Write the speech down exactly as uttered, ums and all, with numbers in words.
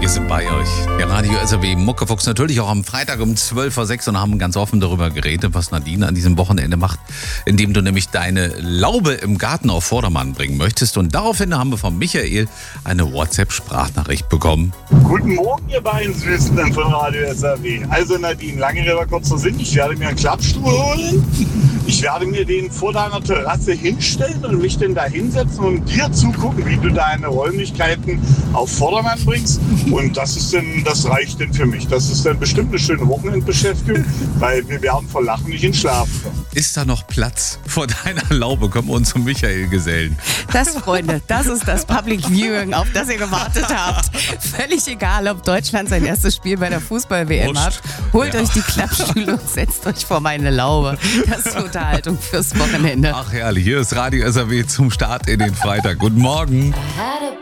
Wir sind bei euch. Der Radio S R W Muckefuchs natürlich auch am Freitag um zwölf Uhr sechs und haben ganz offen darüber geredet, was Nadine an diesem Wochenende macht, indem du nämlich deine Laube im Garten auf Vordermann bringen möchtest. Und daraufhin haben wir von Michael eine WhatsApp-Sprachnachricht bekommen. Guten Morgen, ihr beiden Süßen von Radio S R W. Also Nadine, lange Rede, kurzer Sinn. Ich werde mir einen Klappstuhl holen. Ich werde mir den vor deiner Terrasse hinstellen und mich dann da hinsetzen und dir zugucken, wie du deine Räumlichkeiten auf Vordermann bringst. Und das ist dann, das reicht dann für mich. Das ist dann bestimmt eine schöne Wochenendbeschäftigung, weil wir werden vor Lachen nicht in Schlaf kommen. Ist da noch Platz vor deiner Laube? Können wir uns zum Michael gesellen? Das, Freunde, das ist das Public Viewing, auf das ihr gewartet habt. Völlig egal, ob Deutschland sein erstes Spiel bei der Fußball-W M hat. Holt Ja. euch die Klappstühle und setzt euch vor meine Laube. Das ist Unterhaltung fürs Wochenende. Ach herrlich, hier ist Radio S R W zum Start in den Freitag. Guten Morgen. Had a